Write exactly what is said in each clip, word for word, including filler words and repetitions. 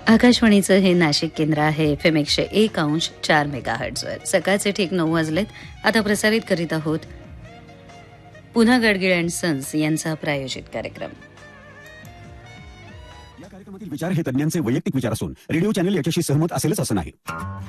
आकाशवाणीचं हे नाशिक केंद्र आहे. एफ एम एकशे एक अंश चार मेगा हर्ट्झवर. सकाळचे ठीक नऊ वाजलेत. आता प्रसारित करीत आहोत पुन्हा गाडगीळ अँड सन्स यांचा प्रायोजित कार्यक्रम. या कार्यक्रमातील विचार हे तज्ञांचे वैयक्तिक विचार असून रेडिओ चॅनल याच्याशी सहमत असेलच असं नाही.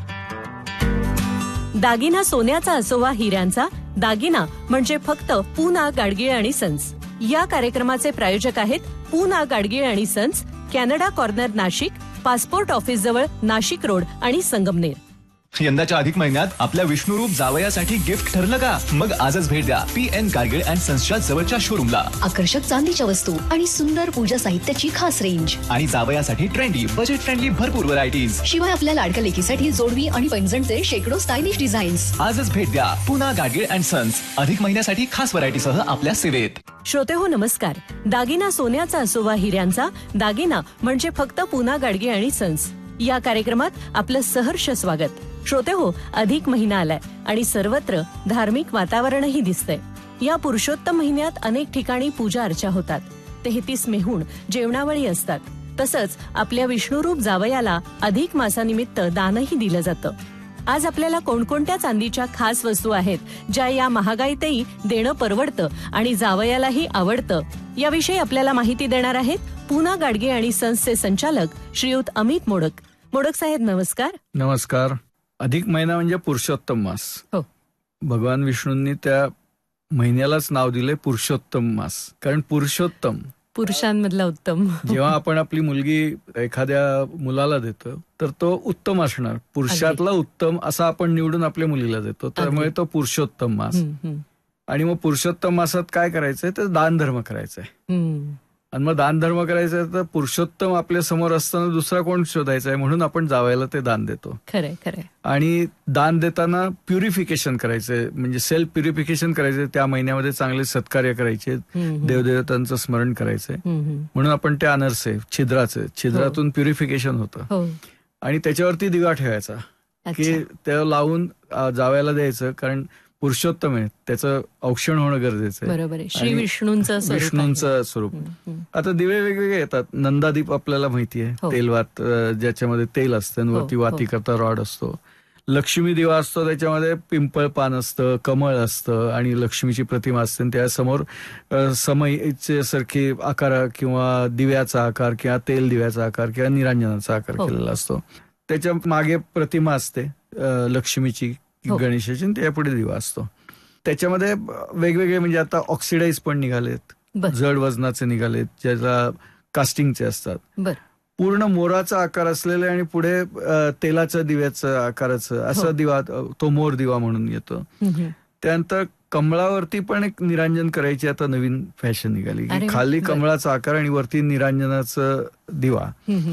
दागिना सोन्याचा असो वा हिऱ्यांचा, दागिना म्हणजे फक्त पूना गाडगीळ आणि सन्स. या कार्यक्रमाचे प्रायोजक आहेत पूना गाडगीळ आणि sons, Canada corner, Nashik, passport office जवळ, नाशिक रोड आणि संगमनेर. यंदाच्या अधिक महिन्यात आपल्या विष्णुरूप जावयासाठी गिफ्ट ठरलं का? मग आजच भेट द्या पी एन गाडगीळ अँड सन्सच्या जवळच्या शोरूमला. आकर्षक चांदीच्या वस्तू आणि सुंदर पूजा साहित्याची खास रेंज आणि जावयासाठी ट्रेंडी, बजेट फ्रेंडली भरपूर व्हरायटीज. शिवाय आपल्या लाडक्या लेकीसाठी जोडवी आणि पैंजणचे शेकडो स्टायलिश डिझाईन्स. आजच भेट द्या पुन्हा गाडगीळ अँड सन्स. अधिक महिन्यासाठी खास व्हरायटीसह आपल्या सेवेत. श्रोते हो नमस्कार. दागिना सोन्याचा असो वा हिऱ्यांचा, दागिना म्हणजे फक्त पुन्हा गाडगीळ आणि सन्स. या कार्यक्रमात आपलं सहर्ष स्वागत. श्रोते हो, अधिक महिना आलाय आणि सर्वत्र धार्मिक वातावरणही दिसतंय. या पुरुषोत्तम महिन्यात अनेक ठिकाणी पूजा अर्चा होतात. तेहतीस मेहूण जेवणावळी असतात. तसंच आपल्या विष्णुरूप जावयाला अधिक मासानिमित्त दानही दिलं जातं. आज आपल्याला कोणकोणत्या चांदीच्या खास वस्तू आहेत ज्या या महागाईतही देणं परवडतं आणि जावयालाही आवडतं, याविषयी आपल्याला माहिती देणार आहेत पुना गाडगीळ आणि सन्सचे संचालक श्रीयुत अमित मोडक. मोडक साहेब नमस्कार. नमस्कार. अधिक महिना म्हणजे पुरुषोत्तम मास. हो, भगवान विष्णूंनी त्या महिन्यालाच नाव दिले पुरुषोत्तम मास, कारण पुरुषोत्तम पुरुषांमधला उत्तम. जेव्हा आपण आपली मुलगी एखाद्या मुलाला देतो तर तो उत्तम असणार, पुरुषातला उत्तम असा आपण निवडून आपल्या मुलीला देतो, त्यामुळे तो पुरुषोत्तम मास. आणि मग पुरुषोत्तम मासात काय करायचंय तर दान धर्म करायचंय. आणि मग दान धर्म करायचंय तर पुरुषोत्तम आपल्या समोर असताना दुसरा कोण शोधायचा आहे, म्हणून आपण जावयाला ते दान देतो. खरंय खरंय. आणि दान देताना प्युरिफिकेशन करायचंय, म्हणजे सेल्फ प्युरिफिकेशन करायचंय. त्या महिन्यामध्ये चांगले सत्कार्य करायचे, देवदेवतांचं स्मरण करायचंय, म्हणून आपण ते अनर्से छिद्राचे छिद्रातून प्युरिफिकेशन होतं. आणि त्याच्यावरती दिवा ठेवायचा की त्या लावून जावयाला द्यायचं, कारण पुरुषोत्तम आहे, त्याचं औक्षण होणं गरजेचं आहे. बरोबर आहे. श्री विष्णूंचं विष्णूंचं स्वरूप. आता दिवे वेगवेगळे येतात. नंदादीप आपल्याला माहिती आहे, तेलवात, ज्याच्यामध्ये तेल असतं, वरती वाती करता रॉड असतो. लक्ष्मी दिवा असतो, त्याच्यामध्ये पिंपळ पान असतं, कमळ असतं आणि लक्ष्मीची प्रतिमा असते. त्यासमोर समईचे सारखे आकार किंवा दिव्याचा आकार किंवा तेल दिव्याचा आकार किंवा निरांजनाचा आकार केलेला असतो. त्याच्या मागे प्रतिमा असते लक्ष्मीची, गणेशाची, त्यापुढे दिवा असतो. त्याच्यामध्ये वेगवेगळे, म्हणजे आता ऑक्सिडाईज पण निघालेत, जड वजनाचे निघालेत, ज्याला कास्टिंगचे असतात. पूर्ण मोराचा आकार असलेले आणि पुढे तेलाच्या दिव्याचं आकाराचं असा दिवा, तो मोर दिवा म्हणून येतो. त्यानंतर कमळावरती पण एक निरांजन करायची आता नवीन फॅशन निघाली, की खाली कमळाचा आकार आणि वरती निरांजनाचं दिवा.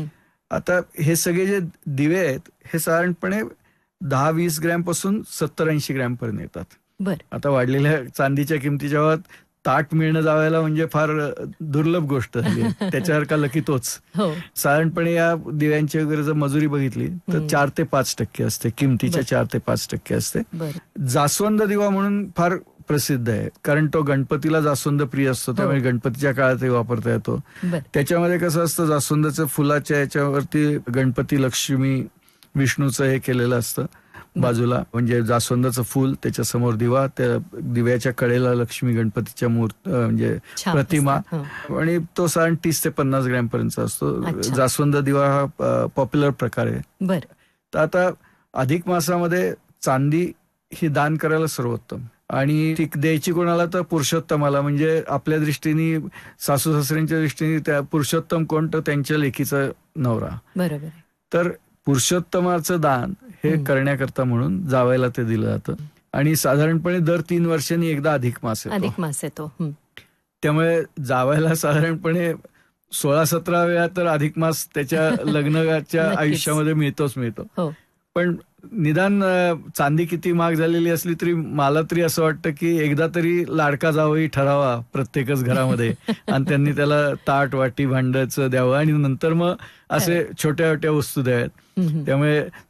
आता हे सगळे जे दिवे आहेत हे साधारणपणे दहा वीस ग्रॅम पासून सत्तर ऐंशी ग्रॅम पर्यंत येतात. आता वाढलेल्या चांदीच्या किमती जेव्हा ताट मिळणं जावायला म्हणजे फार दुर्लभ गोष्ट झाली. त्याच्यावर का लकी तोच. साधारणपणे या दिव्यांची वगैरे जर मजुरी बघितली तर चार ते पाच टक्के असते, किमतीच्या चार ते पाच टक्के असते. जास्वंद दिवा म्हणून फार प्रसिद्ध आहे, कारण तो गणपतीला जास्वंद प्रिय असतो, त्यामुळे गणपतीच्या काळातही वापरता येतो. त्याच्यामध्ये कसं असतं, जास्वंदाच्या फुलाच्या याच्यावरती गणपती, लक्ष्मी, विष्णूचं हे केलेलं असतं बाजूला, म्हणजे जास्वंदाचं फुल, त्याच्या समोर दिवा, त्या दिव्याच्या कडेला लक्ष्मी गणपतीच्या मूर्ती म्हणजे प्रतिमा, आणि तो साधारण तीस ते पन्नास ग्रॅम पर्यंत असतो. जास्वंद दिवा हा पॉप्युलर प्रकार आहे. तर आता अधिक मासामध्ये चांदी ही दान करायला सर्वोत्तम, आणि ती द्यायची कोणाला तर पुरुषोत्तमाला, म्हणजे आपल्या दृष्टीने, सासू सासऱ्यांच्या दृष्टीने त्या पुरुषोत्तम कोण तर त्यांच्या लेकीचा नवरा. बरोबर. तर पुरुषोत्तमाचं दान हे करण्याकरता म्हणून जावयाला ते दिलं जातं. आणि साधारणपणे दर तीन वर्षांनी एकदा अधिक मास येतो. अधिक मास येतो. त्यामुळे जावयाला साधारणपणे सोळा सतरा वेळा तर अधिक मास त्याच्या लग्नाच्या आयुष्यामध्ये मिळतोच मिळतो. पण निदान चांदी किती महाग झालेली असली तरी मला तरी असं वाटतं की एकदा तरी लाडका जावई ठरावा प्रत्येकच घरामध्ये, आणि त्यांनी त्याला ताट, वाटी, भांड्याचं द्यावं, आणि नंतर मग असे छोट्या छोट्या वस्तू द्याव्यात. त्यामुळे